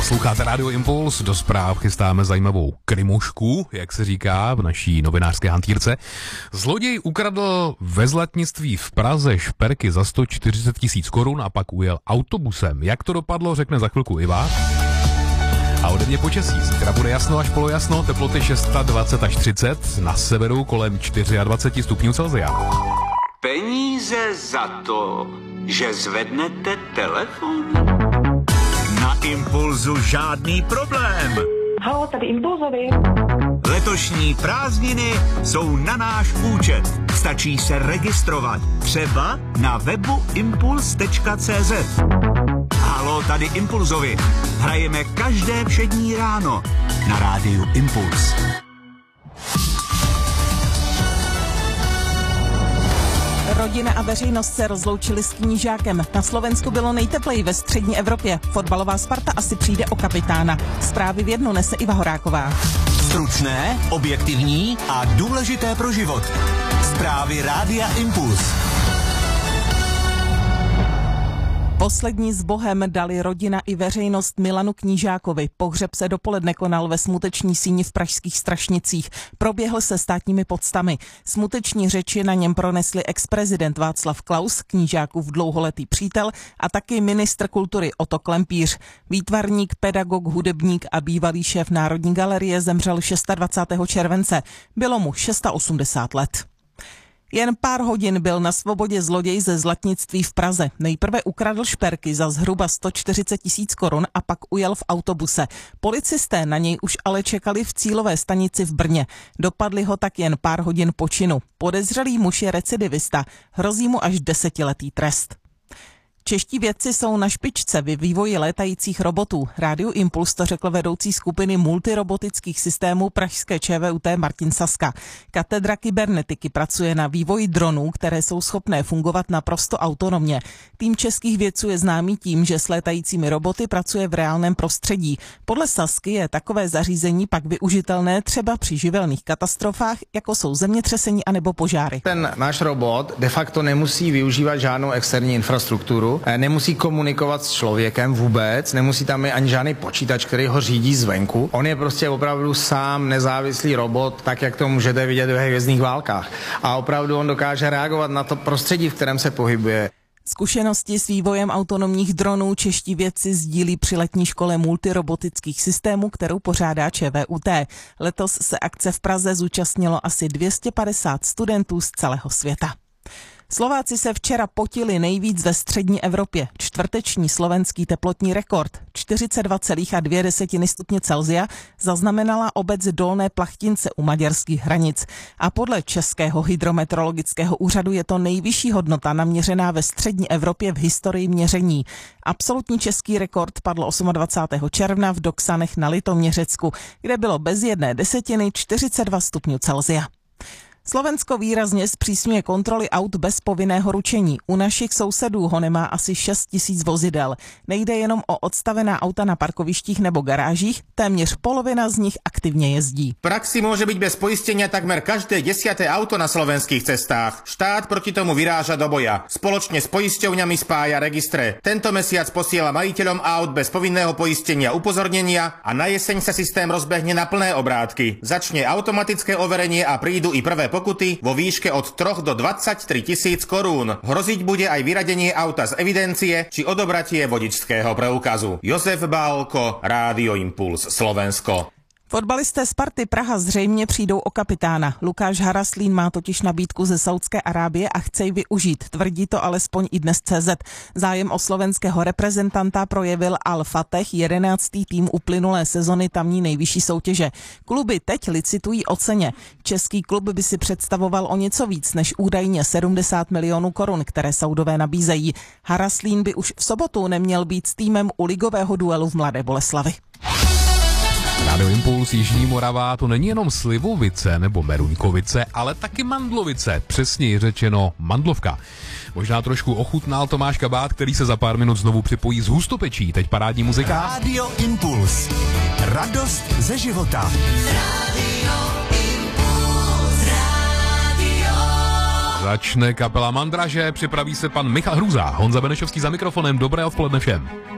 Posloucháte Radio Impuls, do zpráv chystáme zajímavou krymošku, jak se říká v naší novinářské hantýrce. Zloděj ukradl ve Zlatnictví v Praze šperky za 140 000 korun a pak ujel autobusem. Jak to dopadlo, řekne za chvilku Iva. A ode mě počasí. Zítra bude jasno až polojasno, teploty 26 až 30, na severu kolem 24 stupňů Celsia. Peníze za to, že zvednete telefon? Na Impulzu žádný problém. Haló, tady Impulzovi. Letošní prázdniny jsou na náš účet. Stačí se registrovat. Třeba na webu impuls.cz. Haló, tady Impulzovi. Hrajeme každé všední ráno na rádiu Impuls. Rodina a veřejnost se rozloučili s Knížákem. Na Slovensku bylo nejtepleji ve střední Evropě. Fotbalová Sparta asi přijde o kapitána. Zprávy v jednu nese Iva Horáková. Stručné, objektivní a důležité pro život. Zprávy rádia Impuls. Poslední s Bohem dali rodina i veřejnost Milanu Knížákovi. Pohřeb se dopoledne konal ve smuteční síni v pražských Strašnicích. Proběhl se státními poctami. Smuteční řeči na něm pronesli ex-prezident Václav Klaus, Knížákův dlouholetý přítel, a taky ministr kultury Otto Klempíř. Výtvarník, pedagog, hudebník a bývalý šéf Národní galerie zemřel 26. července. Bylo mu 86 let. Jen pár hodin byl na svobodě zloděj ze Zlatnictví v Praze. Nejprve ukradl šperky za zhruba 140 000 korun a pak ujel v autobuse. Policisté na něj už ale čekali v cílové stanici v Brně. Dopadli ho tak jen pár hodin po činu. Podezřelý muž je recidivista. Hrozí mu až 10letý trest. Čeští vědci jsou na špičce ve vývoji létajících robotů. Rádiu Impuls to řekl vedoucí skupiny multirobotických systémů pražské ČVUT Martin Saska. Katedra kybernetiky pracuje na vývoji dronů, které jsou schopné fungovat naprosto autonomně. Tým českých vědců je známý tím, že s létajícími roboty pracuje v reálném prostředí. Podle Sasky je takové zařízení pak využitelné třeba při živelných katastrofách, jako jsou zemětřesení anebo požáry. Ten náš robot de facto nemusí využívat žádnou externí infrastrukturu. Nemusí komunikovat s člověkem vůbec, nemusí tam mít ani žádný počítač, který ho řídí zvenku. On je prostě opravdu sám nezávislý robot, tak jak to můžete vidět ve Hvězdných válkách. A opravdu on dokáže reagovat na to prostředí, v kterém se pohybuje. Zkušenosti s vývojem autonomních dronů čeští vědci sdílí při letní škole multirobotických systémů, kterou pořádá ČVUT. Letos se akce v Praze zúčastnilo asi 250 studentů z celého světa. Slováci se včera potili nejvíc ve střední Evropě. Čtvrteční slovenský teplotní rekord 42,2 stupně Celsia zaznamenala obec Dolné Plachtince u maďarských hranic. A podle Českého hydrometeorologického úřadu je to nejvyšší hodnota naměřená ve střední Evropě v historii měření. Absolutní český rekord padl 28. června v Doksanech na Litoměřicku, kde bylo bez 1/10 42 stupňů Celsia. Slovensko výrazně zpřísňuje kontroly aut bez povinného ručení. U našich sousedů ho nemá asi 6 000 vozidel. Nejde jenom o odstavená auta na parkovištích nebo garážích, téměř polovina z nich aktivně jezdí. V praxi môže byť bez poistenia takmer každé 10. auto na slovenských cestách. Štát proti tomu vyráža do boja. Spoločne s poisťovňami spája registre. Tento mesiac posiela majiteľom aut bez povinného poistenia upozornenia a na jeseň sa systém rozbehne na plné obrátky. Začne automatické overenie a prídu i prvé pokuty vo výške od 3 do 23 000 korún. Hroziť bude aj vyradenie auta z evidencie či odobratie vodičského preukazu. Jozef Bálko, Rádio Impuls, Slovensko. Fotbalisté Sparty Praha zřejmě přijdou o kapitána. Lukáš Haraslín má totiž nabídku ze Saúdské Arábie a chce ji využít. Tvrdí to alespoň i dnes CZ. Zájem o slovenského reprezentanta projevil Al Fateh, 11. tým uplynulé sezony tamní nejvyšší soutěže. Kluby teď licitují o ceně. Český klub by si představoval o něco víc než údajně 70 milionů korun, které Saudové nabízejí. Haraslín by už v sobotu neměl být s týmem u ligového duelu v Mladé Boleslavi. Rádio Impuls Jižní Morava to není jenom Slivovice nebo Meruňkovice, ale taky Mandlovice, přesněji řečeno Mandlovka. Možná trošku ochutnal Tomáš Kabát, který se za pár minut znovu připojí z Hustopečí. Teď parádní muzika. Rádio Impuls. Radost ze života. Začne kapela Mandraže, připraví se pan Michal Hruza. Honza Benešovský za mikrofonem. Dobré odpoledne všem.